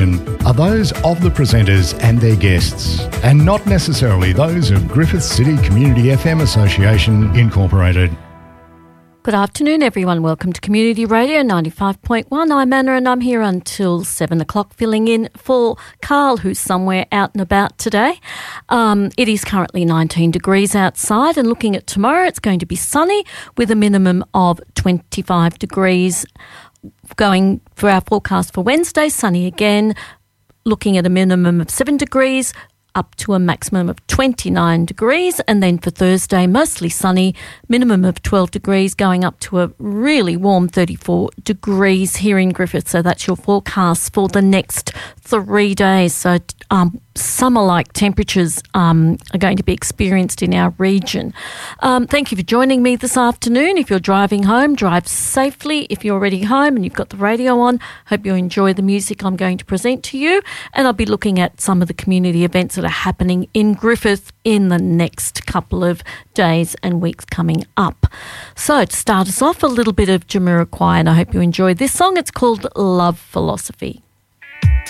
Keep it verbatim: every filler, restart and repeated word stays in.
information are those of the presenters and their guests, and not necessarily those of Griffith City Community F M Association Incorporated. Good afternoon, everyone. Welcome to Community Radio ninety-five point one. I'm Anna and I'm here until seven o'clock, filling in for Carl, who's somewhere out and about today. Um, it is currently nineteen degrees outside, and looking at tomorrow, it's going to be sunny with a minimum of twenty-five degrees. Going for our forecast for Wednesday, sunny again, looking at a minimum of seven degrees, up to a maximum of twenty-nine degrees, and then for Thursday, mostly sunny, minimum of twelve degrees, going up to a really warm thirty-four degrees here in Griffith. So that's your forecast for the next three days. So um, summer-like temperatures um, are going to be experienced in our region. Um, thank you for joining me this afternoon. If you're driving home, drive safely. If you're already home and you've got the radio on, hope you enjoy the music I'm going to present to you. And I'll be looking at some of the community events that are happening in Griffith in the next couple of days and weeks coming up. So to start us off, a little bit of Jamiroquai, and I hope you enjoy this song. It's called Love Philosophy.